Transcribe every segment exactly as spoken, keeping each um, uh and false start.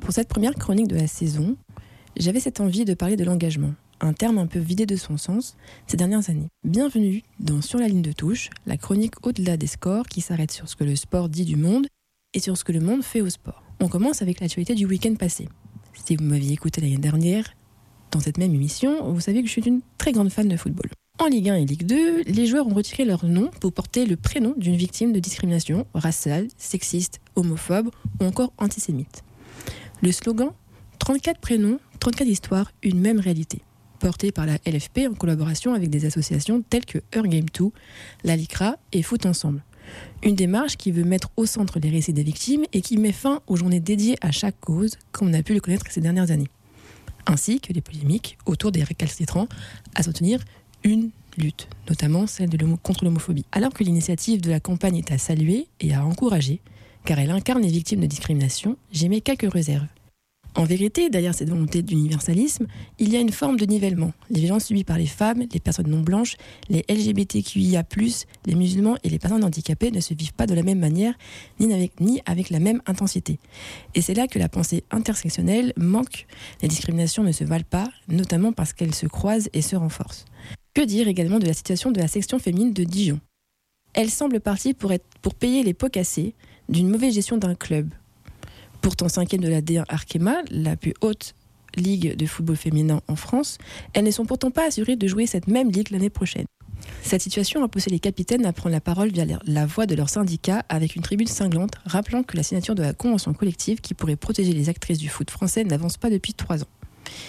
Pour cette première chronique de la saison, j'avais cette envie de parler de l'engagement, un terme un peu vidé de son sens ces dernières années. Bienvenue dans Sur la ligne de touche, la chronique au-delà des scores qui s'arrête sur ce que le sport dit du monde et sur ce que le monde fait au sport. On commence avec l'actualité du week-end passé. Si vous m'aviez écouté l'année dernière, dans cette même émission, vous savez que je suis une très grande fan de football. En Ligue un et Ligue deux, les joueurs ont retiré leur nom pour porter le prénom d'une victime de discrimination raciale, sexiste, homophobe ou encore antisémite. Le slogan « trente-quatre prénoms, trente-quatre histoires, une même réalité » porté par la L F P en collaboration avec des associations telles que Eurgame deux, la LICRA et Foot Ensemble. Une démarche qui veut mettre au centre les récits des victimes et qui met fin aux journées dédiées à chaque cause, comme on a pu le connaître ces dernières années. Ainsi que les polémiques autour des récalcitrants à soutenir une lutte, notamment celle de l'homo- contre l'homophobie. Alors que l'initiative de la campagne est à saluer et à encourager, car elle incarne les victimes de discrimination, j'émets quelques réserves. En vérité, derrière cette volonté d'universalisme, il y a une forme de nivellement. Les violences subies par les femmes, les personnes non blanches, les L G B T Q I A plus, les musulmans et les personnes handicapées ne se vivent pas de la même manière, ni avec, ni avec la même intensité. Et c'est là que la pensée intersectionnelle manque. Les discriminations ne se valent pas, notamment parce qu'elles se croisent et se renforcent. Que dire également de la situation de la section féminine de Dijon ? Elle semble partie pour, être, pour payer les pots cassés d'une mauvaise gestion d'un club. Pourtant cinquième de la D un Arkema, la plus haute ligue de football féminin en France, elles ne sont pourtant pas assurées de jouer cette même ligue l'année prochaine. Cette situation a poussé les capitaines à prendre la parole via la voix de leur syndicat avec une tribune cinglante rappelant que la signature de la convention collective qui pourrait protéger les actrices du foot français n'avance pas depuis trois ans.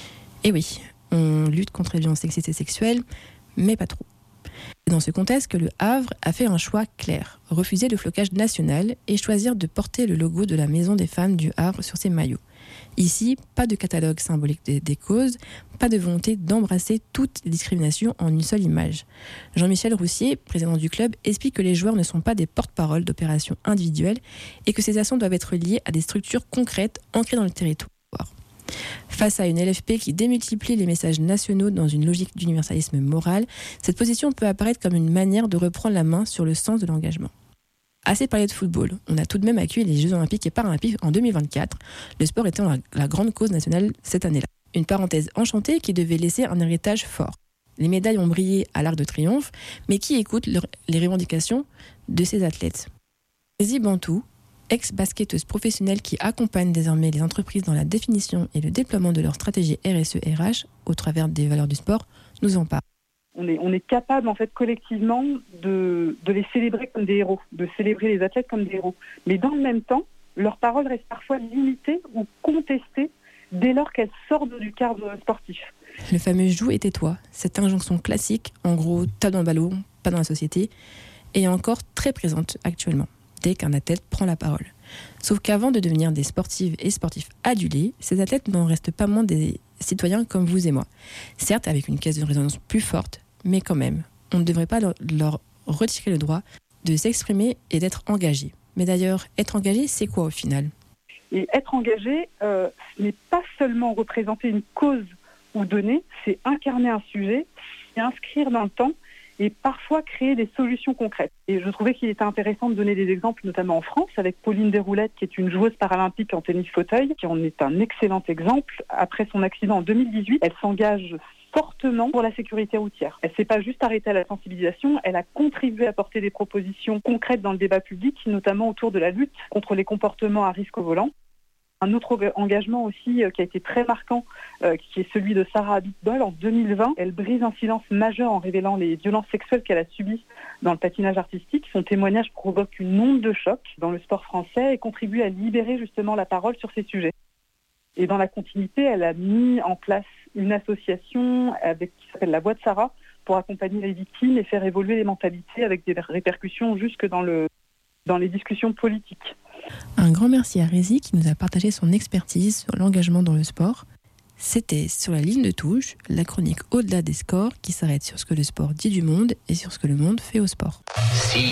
Et oui, on lutte contre les violences sexistes et sexuelles, mais pas trop. C'est dans ce contexte que le Havre a fait un choix clair, refuser le flocage national et choisir de porter le logo de la Maison des femmes du Havre sur ses maillots. Ici, pas de catalogue symbolique des, des causes, pas de volonté d'embrasser toutes les discriminations en une seule image. Jean-Michel Roussier, président du club, explique que les joueurs ne sont pas des porte-parole d'opérations individuelles et que ces actions doivent être liées à des structures concrètes ancrées dans le territoire. Face à une L F P qui démultiplie les messages nationaux dans une logique d'universalisme moral, cette position peut apparaître comme une manière de reprendre la main sur le sens de l'engagement. Assez parlé de football, on a tout de même accueilli les Jeux Olympiques et Paralympiques en deux mille vingt-quatre, le sport étant la, la grande cause nationale cette année-là. Une parenthèse enchantée qui devait laisser un héritage fort. Les médailles ont brillé à l'Arc de Triomphe, mais qui écoute leur, les revendications de ces athlètes ? Rési Bantou, ex-basketteuse professionnelle qui accompagne désormais les entreprises dans la définition et le déploiement de leur stratégie R S E R H au travers des valeurs du sport, nous en parle. On est, on est capable en fait collectivement de, de les célébrer comme des héros, de célébrer les athlètes comme des héros. Mais dans le même temps, leurs paroles restent parfois limitées ou contestées dès lors qu'elles sortent du cadre sportif. Le fameux « joue et tais-toi », cette injonction classique, en gros, t'as dans le ballon, pas dans la société, est encore très présente actuellement, dès qu'un athlète prend la parole. Sauf qu'avant de devenir des sportives et sportifs adulés, ces athlètes n'en restent pas moins des citoyens comme vous et moi. Certes, avec une caisse de résonance plus forte, mais quand même, on ne devrait pas leur, leur retirer le droit de s'exprimer et d'être engagés. Mais d'ailleurs, être engagé, c'est quoi au final ? Et être engagé, euh, ce n'est pas seulement représenter une cause ou donner, c'est incarner un sujet, c'est inscrire dans le temps et parfois créer des solutions concrètes. Et je trouvais qu'il était intéressant de donner des exemples, notamment en France, avec Pauline Desroulettes, qui est une joueuse paralympique en tennis fauteuil, qui en est un excellent exemple. Après son accident en deux mille dix-huit, elle s'engage fortement pour la sécurité routière. Elle ne s'est pas juste arrêtée à la sensibilisation, elle a contribué à porter des propositions concrètes dans le débat public, notamment autour de la lutte contre les comportements à risque au volant. Un autre engagement aussi euh, qui a été très marquant, euh, qui est celui de Sarah Abitbol en deux mille vingt. Elle brise un silence majeur en révélant les violences sexuelles qu'elle a subies dans le patinage artistique. Son témoignage provoque une onde de choc dans le sport français et contribue à libérer justement la parole sur ces sujets. Et dans la continuité, elle a mis en place une association avec, qui s'appelle La Voix de Sarah pour accompagner les victimes et faire évoluer les mentalités avec des répercussions jusque dans, le, dans les discussions politiques. Un grand merci à Rési qui nous a partagé son expertise sur l'engagement dans le sport. C'était Sur la ligne de touche, la chronique au-delà des scores qui s'arrête sur ce que le sport dit du monde et sur ce que le monde fait au sport. Si.